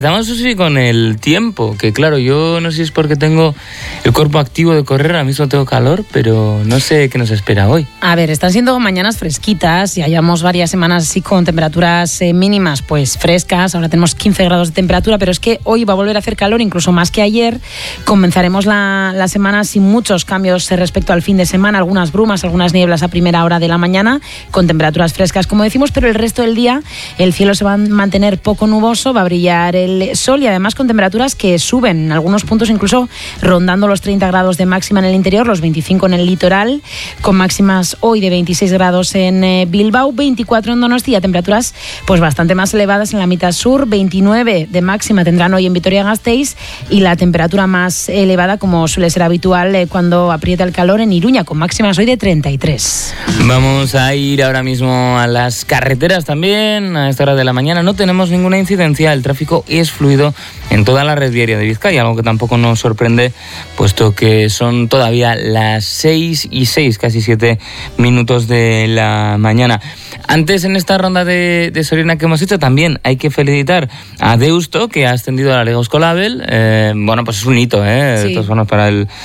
Estamos eso sí con el tiempo, que claro, yo no sé si es porque tengo el cuerpo activo de correr, ahora mismo tengo calor, pero no sé qué nos espera hoy. A ver, están siendo mañanas fresquitas, ya llevamos varias semanas así con temperaturas mínimas pues frescas, ahora tenemos 15 grados de temperatura, pero es que hoy va a volver a hacer calor, incluso más que ayer. Comenzaremos la semana sin muchos cambios respecto al fin de semana, algunas brumas, algunas nieblas a primera hora de la mañana, con temperaturas frescas como decimos, pero el resto del día el cielo se va a mantener poco nuboso, va a brillar el sol y además con temperaturas que suben, en algunos puntos incluso rondando los 30 grados de máxima en el interior, los 25 en el litoral, con máximas hoy de 26 grados en Bilbao, 24 en Donostia, temperaturas pues bastante más elevadas en la mitad sur, 29 de máxima tendrán hoy en Vitoria-Gasteiz y la temperatura más elevada, como suele ser habitual cuando aprieta el calor, en Iruña, con máximas hoy de 33. Vamos a ir ahora mismo a las carreteras también, a esta hora de la mañana no tenemos ninguna incidencia, el tráfico es fluido en toda la red viaria de Vizcaya, algo que tampoco nos sorprende, puesto que son todavía las 6:06, casi 7 minutos de la mañana. Antes, en esta ronda de Soriana que hemos hecho, también hay que felicitar a Deusto, que ha ascendido a la Liga Euskolabel. Bueno, pues es un hito, de todas formas, para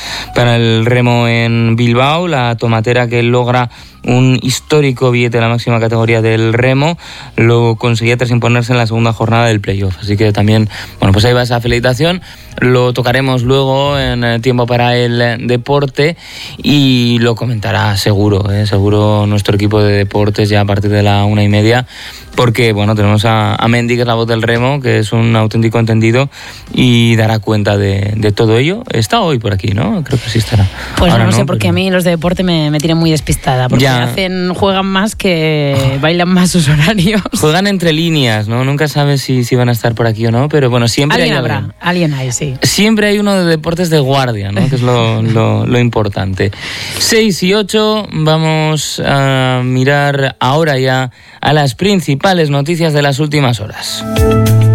el remo en Bilbao, la tomatera que logra un histórico billete de la máxima categoría del remo, lo conseguía tras imponerse en la segunda jornada del playoff. Así que también, bueno, pues ahí va esa felicitación. Lo tocaremos luego en Tiempo para el Deporte y lo comentará seguro nuestro equipo de deportes ya a partir de la 1:30, porque bueno, tenemos a Mendy, que es la voz del remo, que es un auténtico entendido y dará cuenta de todo ello. Está hoy por aquí, ¿no? Creo que sí estará. Pues ahora no sé, porque a mí los de deporte me tienen muy despistada, porque juegan más que bailan más sus horarios. Juegan entre líneas, ¿no? Nunca sabes si van a estar por aquí o no, pero bueno, siempre alguien hay, sí. Siempre hay uno de deportes de guardia, ¿no? Que es lo importante. 6:08, vamos a mirar ahora ya a las principales noticias de las últimas horas.